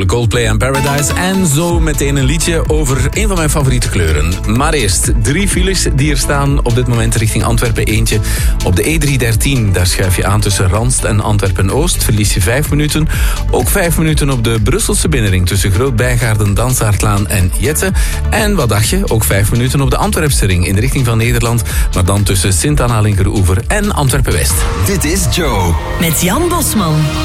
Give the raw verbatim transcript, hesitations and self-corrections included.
Coldplay en Paradise. En zo meteen een liedje over een van mijn favoriete kleuren. Maar eerst drie files die er staan op dit moment richting Antwerpen. Eentje op de E driehonderddertien. Daar schuif je aan tussen Randst en Antwerpen-Oost. Verlies je vijf minuten. Ook vijf minuten op de Brusselse binnenring tussen Groot-Bijgaarden, Dansaardlaan en Jette. En wat dacht je? Ook vijf minuten op de Antwerpse ring in de richting van Nederland. Maar dan tussen Sint-Anna Linkeroever en Antwerpen-West. Dit is Joe. Met Jan Bosman.